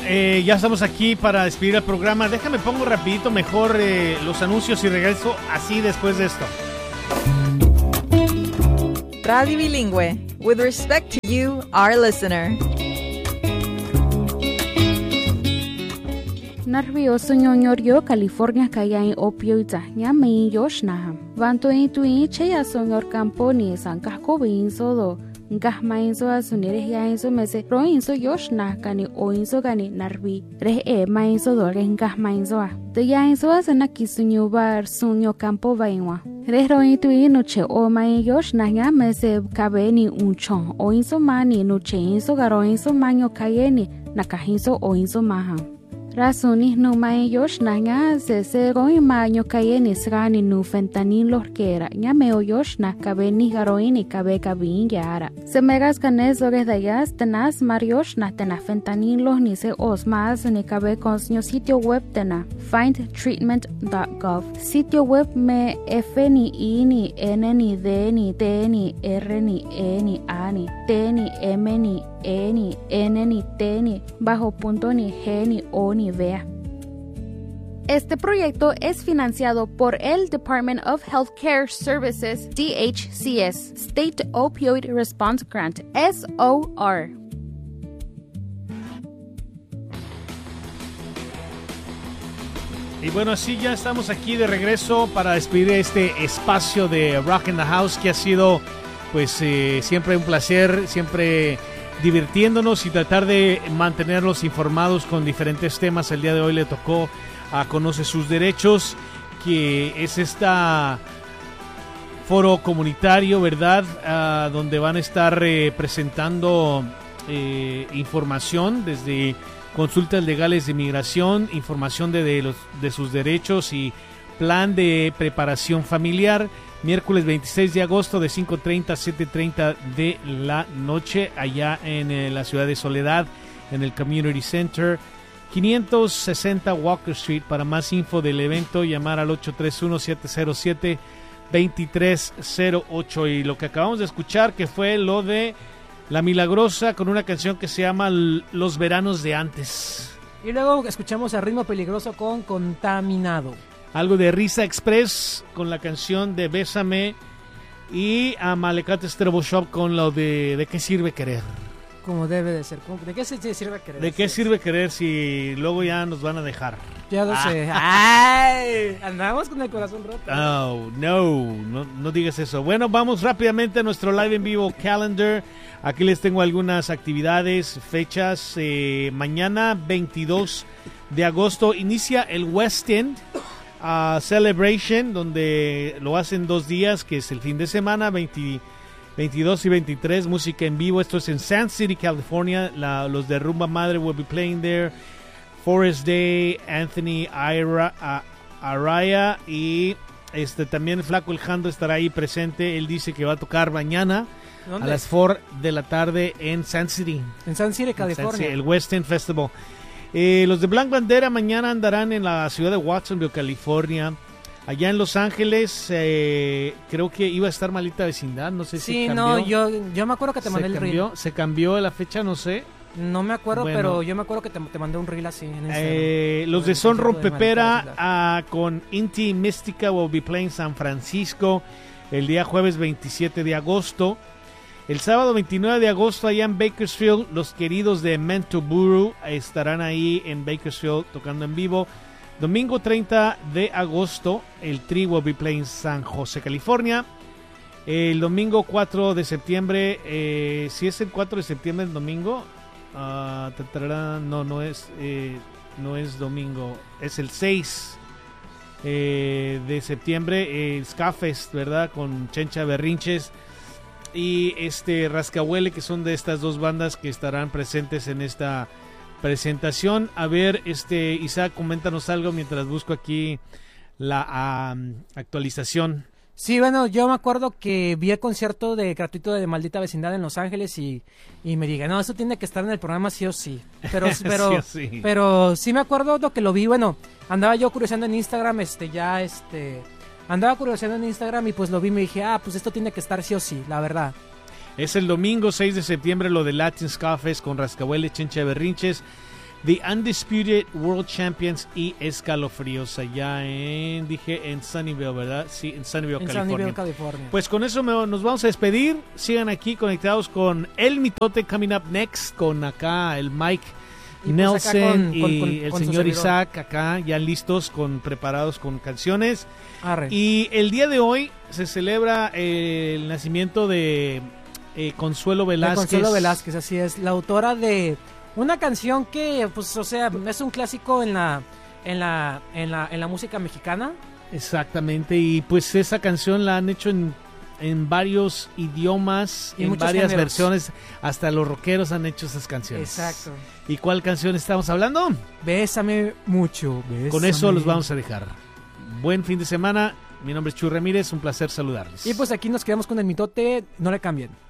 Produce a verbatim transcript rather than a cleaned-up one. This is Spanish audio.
eh, ya estamos aquí para despedir el programa. Déjame pongo rapidito mejor eh, los anuncios y regreso así después de esto. Radio Bilingüe, with respect to you, our listener. Nervioso ñoñorio California kaya in opioida nya me yoshna vanto in tuin cheya sonyor campo ni sanka ko bin sodo ngah main so asunere ya in so mese roin so yoshna kani oin so kani narvi re e main so do re ngah main so de ya in so asana kisunyo bar sunyo campo vainwa re roin tuin no che o main yoshna nya mese kabeni unchon oin so mani no che in so garoin so manyo kayeni nakahin so oin so maha Rasunis no mai yoshna nga se se goi ma nyo kayeni srani nu fentanilo kera nya meo yoshna kabeni garoini kabe kabin yara se megas kanezo ge dayas tenas marioshna tena fentanilo ni se osmas ni kabe consnyo sitio web tena find treatment dot gov sitio web me f ni i ni n ni d ni t ni r ni e ni a ni t ni m ni E ni N ni T ni bajo punto ni G ni O ni vea. Este proyecto es financiado por el Department of Healthcare Services, D H C S, State Opioid Response Grant, S O R. Y bueno, así ya estamos aquí de regreso para despedir este espacio de Rock in the House que ha sido pues eh, siempre un placer, siempre divirtiéndonos y tratar de mantenerlos informados con diferentes temas. El día de hoy le tocó a Conoce sus Derechos, que es esta foro comunitario, ¿verdad? Uh, donde van a estar eh, presentando eh, información desde consultas legales de inmigración, información de, de, los, de sus derechos y plan de preparación familiar. Miércoles veintiséis de agosto de cinco treinta a siete treinta de la noche allá en eh, la ciudad de Soledad, en el Community Center, quinientos sesenta Walker Street. Para más info del evento, llamar al ocho tres uno, siete cero siete, dos tres cero ocho. Y lo que acabamos de escuchar, que fue lo de La Milagrosa con una canción que se llama Los Veranos de Antes. Y luego escuchamos a Ritmo Peligroso con Contaminado. Algo de Risa Express con la canción de Bésame y a Malekate Stereo Shop con lo de ¿De qué sirve querer? Como debe de ser. ¿De qué se sirve querer? ¿De qué sirve querer si luego ya nos van a dejar? Ya lo ah. sé. ¡Ay! Andamos con el corazón roto. Oh, no, no, no digas eso. Bueno, vamos rápidamente a nuestro live en vivo calendar. Aquí les tengo algunas actividades, fechas. Eh, mañana veintidós de agosto inicia el West End Uh, Celebration, donde lo hacen dos días, que es el fin de semana, veinte, veintidós y veintitrés, música en vivo. Esto es en Sand City, California. La, los de Rumba Madre will be playing there. Forest Day, Anthony Ira, uh, Araya y este también Flaco El Jando estará ahí presente. Él dice que va a tocar mañana ¿Dónde? A las cuatro de la tarde en Sand City. En Sand City, California. Sand City, el West End Festival. Eh, los de Black Bandera mañana andarán en la ciudad de Watsonville, California. Allá en Los Ángeles, eh, creo que iba a estar Maldita Vecindad, no sé sí, si cambió. no, yo, yo me acuerdo que te mandé el cambió, reel. Se cambió la fecha, no sé. No me acuerdo, bueno, pero yo me acuerdo que te, te mandé un reel así en Instagram. Eh, los de Son Rompepera uh, con Inti Mística will be playing San Francisco el día jueves veintisiete de agosto. El sábado veintinueve de agosto allá en Bakersfield, los queridos de Mentoburu estarán ahí en Bakersfield tocando en vivo. Domingo treinta de agosto, el Tri will be playing San José, California. El domingo cuatro de septiembre, eh, si es el cuatro de septiembre el domingo, uh, tatarara, no, no es, eh, no es domingo, es el seis eh, de septiembre, el Ska-Fest, ¿verdad? Con Chencha Berrinches y este Rascahuele, que son de estas dos bandas que estarán presentes en esta presentación. A ver, este Isaac, coméntanos algo mientras busco aquí la um, actualización. Sí, bueno, yo me acuerdo que vi el concierto de gratuito de Maldita Vecindad en Los Ángeles y, y me dije, no, eso tiene que estar en el programa sí o sí. Pero, pero, sí, sí. pero sí me acuerdo lo que lo vi. Bueno, andaba yo curioseando en Instagram, este, ya, este, andaba curioseando en Instagram y pues lo vi y me dije, ah, pues esto tiene que estar sí o sí, la verdad. Es el domingo seis de septiembre lo de Latin Ska Fest con Rascahuele, Chencha Berrinches. The Undisputed World Champions y Escalofríos allá en, dije, en Sunnyvale, ¿verdad? Sí, en Sunnyvale, En California. Sunnyvale, California. Pues con eso me- nos vamos a despedir. Sigan aquí conectados con El Mitote coming up next, con acá el Mike Y pues acá Nelson con- con- y con- el con su señor servidor. Isaac acá ya listos, con preparados con canciones. Arre. Y el día de hoy se celebra eh, el nacimiento de eh, Consuelo De Velázquez. Consuelo Velázquez, así es, la autora de una canción que, pues, o sea, es un clásico en la, en la, en la, en la música mexicana. Exactamente, y pues esa canción la han hecho en, en varios idiomas, Y en muchos varias géneros. versiones, hasta los rockeros han hecho esas canciones. Exacto. ¿Y cuál canción estamos hablando? Bésame mucho, bésame. Con eso los vamos a dejar. Buen fin de semana, mi nombre es Chuy Ramírez, un placer saludarles. Y pues aquí nos quedamos con el mitote, no le cambien.